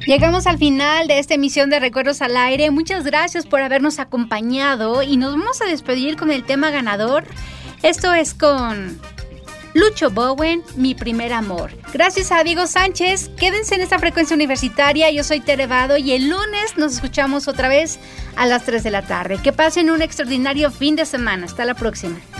Llegamos al final de esta emisión de Recuerdos al Aire. Muchas gracias por habernos acompañado y nos vamos a despedir con el tema ganador. Esto es con Lucho Bowen, Mi Primer Amor. Gracias a Diego Sánchez. Quédense en esta frecuencia universitaria. Yo soy Tere Vado y el lunes nos escuchamos otra vez a las 3 de la tarde. Que pasen un extraordinario fin de semana. Hasta la próxima.